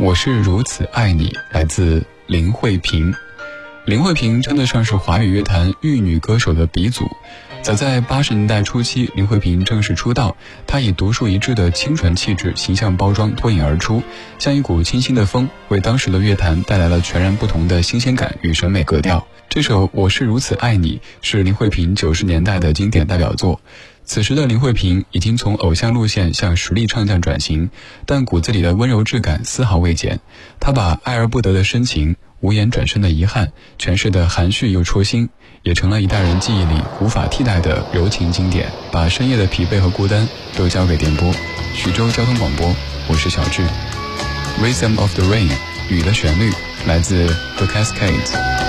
我是如此爱你，来自林慧萍。林慧萍称得上是华语乐坛玉女歌手的鼻祖。早在80年代初期，林慧萍正式出道，她以独树一帜的清纯气质、形象包装脱颖而出，像一股清新的风，为当时的乐坛带来了全然不同的新鲜感与审美格调。这首《我是如此爱你》是林慧萍90年代的经典代表作。此时的林慧萍已经从偶像路线向实力唱将转型，但骨子里的温柔质感丝毫未减。她把爱而不得的深情、无言转身的遗憾诠释得含蓄又戳心，也成了一代人记忆里无法替代的柔情经典，把深夜的疲惫和孤单都交给电波。徐州交通广播，我是小志。 Rhythm of the Rain， 雨的旋律，来自 The Cascades。